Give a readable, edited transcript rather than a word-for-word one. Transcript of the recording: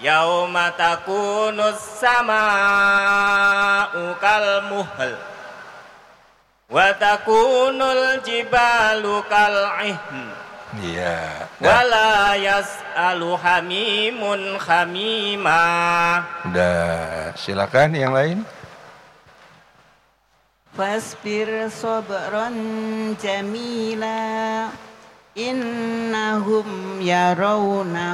yauma takunus sama'u kal muhl wa takunul jibalu kal ihn. Iya. Wala yas'alu hamimun hamima. Udah, silakan yang lain. Fasbir sabran jamila innahum yarawna